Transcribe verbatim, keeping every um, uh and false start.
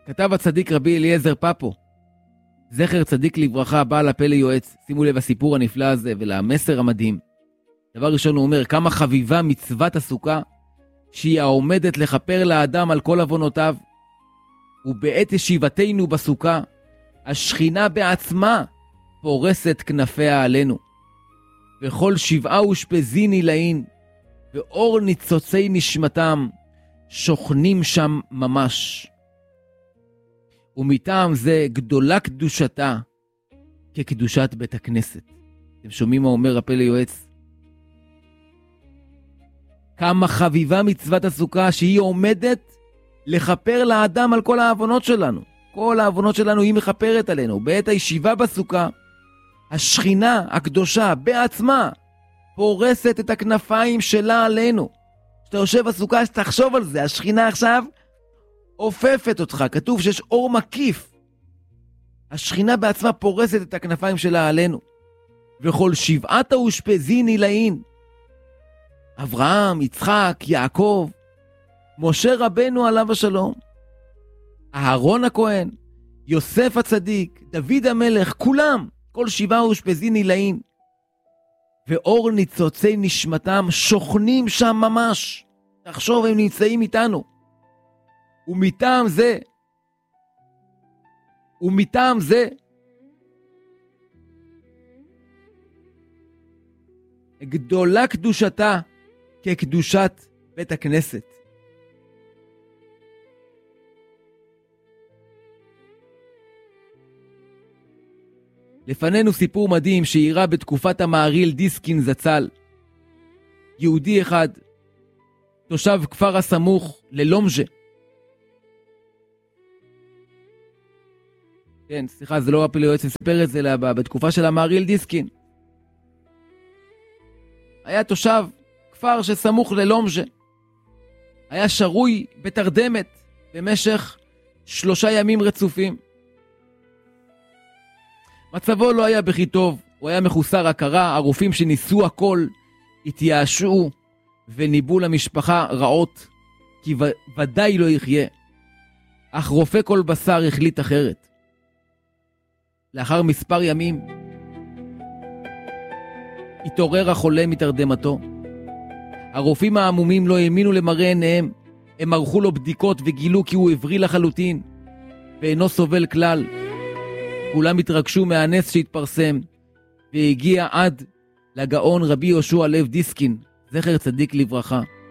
כתב הצדיק רבי אליעזר פפו, זכר צדיק לברכה, בעל הפה ליועץ. שימו לב הסיפור הנפלא הזה ולמסר המדהים. דבר ראשון הוא אומר, כמה חביבה מצוות הסוכה, שהיא העומדת לכפר לאדם על כל עוונותיו. ובעת ישיבתנו בסוכה, השכינה בעצמה פורסת כנפיה עלינו. וכל שבעה ושפזין נילאין, ואור ניצוצי נשמתם, שוכנים שם ממש. ומטעם זה גדולה קדושתה, כקדושת בית הכנסת. אתם שומעים מה אומר הפה ליועץ? כמה חביבה מצוות הסוכה, שהיא עומדת לכפר לאדם על כל העוונות שלנו. כל העוונות שלנו היא מכפרת עלינו. בעת הישיבה בסוכה, השכינה הקדושה בעצמה פורסת את הכנפיים שלה עלינו. כשאתה יושב בסוכה, שתחשוב על זה, השכינה עכשיו עופפת אותך. כתוב שיש אור מקיף. השכינה בעצמה פורסת את הכנפיים שלה עלינו. וכל שבעת האושפזין נילאין, אברהם, יצחק, יעקב, משה רבנו עליו השלום, אהרון הכהן, יוסף הצדיק, דוד המלך, כולם, כל שבעה אושפזין נילאין, ואור ניצוצי נשמתם שוכנים שם ממש. תחשוב, הם נמצאים איתנו. ומטעם זה, ומטעם זה, גדולה קדושתה כקדושת בית הכנסת. לפנינו סיפור מדהים שאירע בתקופת המהרי"ל דיסקין זצ"ל. יהודי אחד, תושב כפר הסמוך ללומז'ה. כן, סליחה, זה לא הפה ליועץ מספר את זה, אלא בתקופה של המהרי"ל דיסקין. היה תושב כפר שסמוך ללומז'ה. היה שרוי בתרדמת במשך שלושה ימים רצופים. מצבו לא היה בכי טוב, הוא היה מחוסר הכרה, הרופאים שניסו הכל התייאשו וניבאו למשפחה רעות, כי ודאי לא יחיה. אך רופא כל בשר החליט אחרת. לאחר מספר ימים התעורר החולה מתרדמתו. הרופאים העמומים לא האמינו למראה עיניהם. הם ערכו לו בדיקות וגילו כי הוא הבריא לחלוטין ואינו סובל כלל. כולם התרגשו מהנס שהתפרסם, והגיע עד לגאון רבי יהושע לב דיסקין, זכר צדיק לברכה.